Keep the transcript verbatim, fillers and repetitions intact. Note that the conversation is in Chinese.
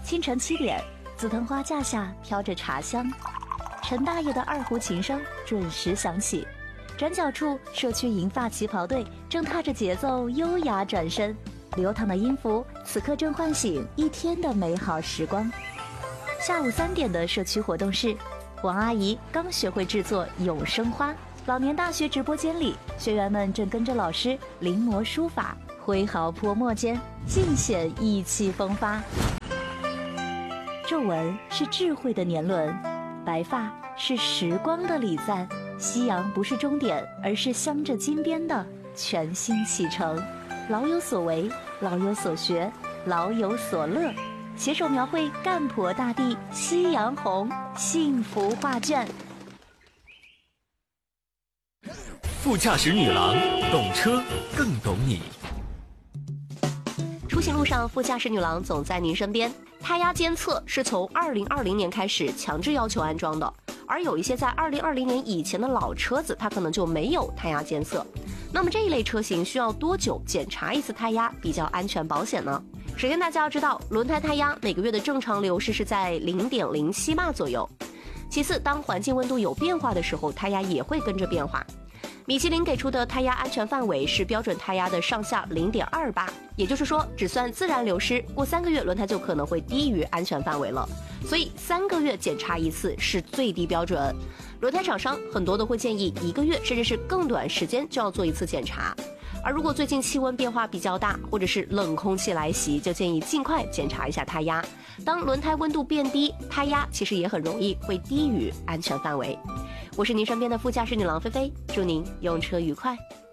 清晨七点，紫藤花架下飘着茶香，陈大爷的二胡琴声准时响起。转角处，社区银发旗袍队正踏着节奏优雅转身，流淌的音符此刻正唤醒一天的美好时光。下午三点的社区活动室，王阿姨刚学会制作永生花。老年大学直播间里，学员们正跟着老师临摹书法，挥毫泼墨间尽显意气风发。皱纹是智慧的年轮，白发是时光的礼赞。夕阳不是终点，而是镶着金边的全新启程。老有所为，老有所学，老有所乐，携手描绘干婆大地夕阳红幸福画卷。 副驾驶女郎，懂车更懂你。 出行路上，副驾驶女郎总在您身边。胎压监测是从二零二零年开始强制要求安装的，而有一些在二零二零年以前的老车子，它可能就没有胎压监测。那么这一类车型需要多久检查一次胎压比较安全保险呢？首先大家要知道，轮胎胎压每个月的正常流失是在 零点零七 巴左右。其次，当环境温度有变化的时候，胎压也会跟着变化。米其林给出的胎压安全范围是标准胎压的上下 零点二八，也就是说只算自然流失，过三个月轮胎就可能会低于安全范围了。所以三个月检查一次是最低标准。轮胎厂商很多都会建议一个月甚至是更短时间就要做一次检查。而如果最近气温变化比较大，或者是冷空气来袭，就建议尽快检查一下胎压。当轮胎温度变低，胎压其实也很容易会低于安全范围。我是您身边的副驾驶女郎菲菲，祝您用车愉快。